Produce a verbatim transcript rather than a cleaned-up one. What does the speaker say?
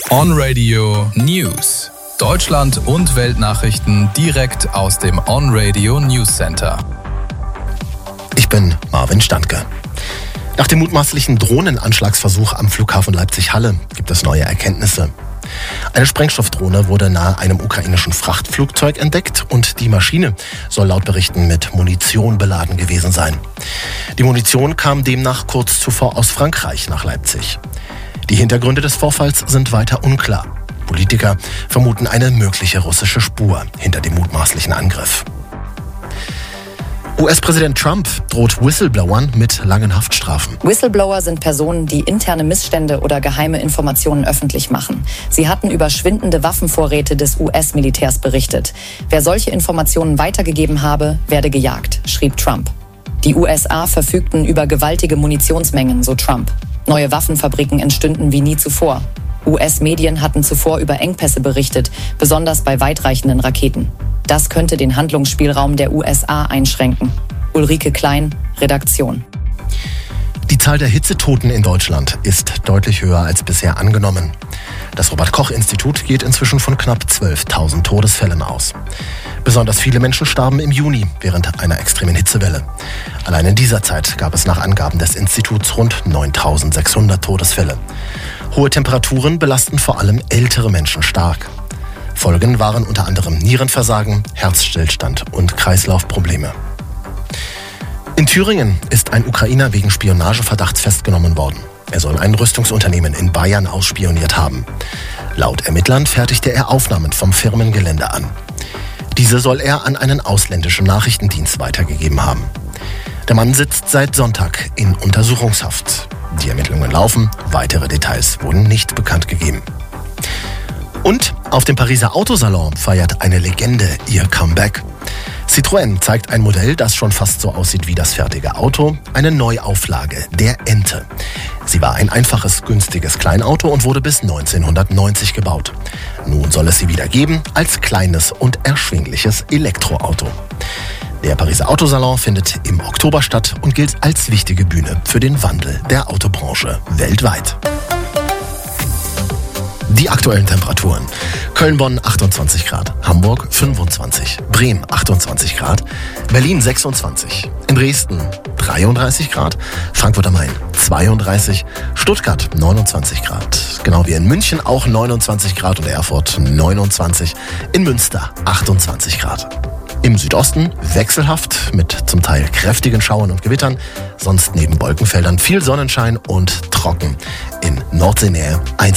On-Radio News. Deutschland und Weltnachrichten direkt aus dem On-Radio News Center. Ich bin Marvin Standke. Nach dem mutmaßlichen Drohnenanschlagsversuch am Flughafen Leipzig-Halle gibt es neue Erkenntnisse. Eine Sprengstoffdrohne wurde nahe einem ukrainischen Frachtflugzeug entdeckt und die Maschine soll laut Berichten mit Munition beladen gewesen sein. Die Munition kam demnach kurz zuvor aus Frankreich nach Leipzig. Die Hintergründe des Vorfalls sind weiter unklar. Politiker vermuten eine mögliche russische Spur hinter dem mutmaßlichen Angriff. U S-Präsident Trump droht Whistleblowern mit langen Haftstrafen. Whistleblower sind Personen, die interne Missstände oder geheime Informationen öffentlich machen. Sie hatten über schwindende Waffenvorräte des U S-Militärs berichtet. Wer solche Informationen weitergegeben habe, werde gejagt, schrieb Trump. Die U S A verfügten über gewaltige Munitionsmengen, so Trump. Neue Waffenfabriken entstünden wie nie zuvor. U S-Medien hatten zuvor über Engpässe berichtet, besonders bei weitreichenden Raketen. Das könnte den Handlungsspielraum der U S A einschränken. Ulrike Klein, Redaktion. Die Zahl der Hitzetoten in Deutschland ist deutlich höher als bisher angenommen. Das Robert-Koch-Institut geht inzwischen von knapp zwölftausend Todesfällen aus. Besonders viele Menschen starben im Juni während einer extremen Hitzewelle. Allein in dieser Zeit gab es nach Angaben des Instituts rund neuntausendsechshundert Todesfälle. Hohe Temperaturen belasten vor allem ältere Menschen stark. Folgen waren unter anderem Nierenversagen, Herzstillstand und Kreislaufprobleme. In Thüringen ist ein Ukrainer wegen Spionageverdachts festgenommen worden. Er soll ein Rüstungsunternehmen in Bayern ausspioniert haben. Laut Ermittlern fertigte er Aufnahmen vom Firmengelände an. Diese soll er an einen ausländischen Nachrichtendienst weitergegeben haben. Der Mann sitzt seit Sonntag in Untersuchungshaft. Die Ermittlungen laufen, weitere Details wurden nicht bekannt gegeben. Und auf dem Pariser Autosalon feiert eine Legende ihr Comeback. Citroën zeigt ein Modell, das schon fast so aussieht wie das fertige Auto, eine Neuauflage, der Ente. Sie war ein einfaches, günstiges Kleinauto und wurde bis neunzehnhundertneunzig gebaut. Nun soll es sie wieder geben als kleines und erschwingliches Elektroauto. Der Pariser Autosalon findet im Oktober statt und gilt als wichtige Bühne für den Wandel der Autobranche weltweit. Die aktuellen Temperaturen. Köln-Bonn achtundzwanzig Grad, Hamburg fünfundzwanzig, Bremen achtundzwanzig Grad, Berlin sechsundzwanzig, in Dresden dreiunddreißig Grad, Frankfurt am Main zweiunddreißig, Stuttgart neunundzwanzig Grad, genau wie in München auch neunundzwanzig Grad und Erfurt neunundzwanzig, in Münster achtundzwanzig Grad. Im Südosten wechselhaft mit zum Teil kräftigen Schauern und Gewittern, sonst neben Wolkenfeldern viel Sonnenschein und trocken. In Nordseenähe einzelne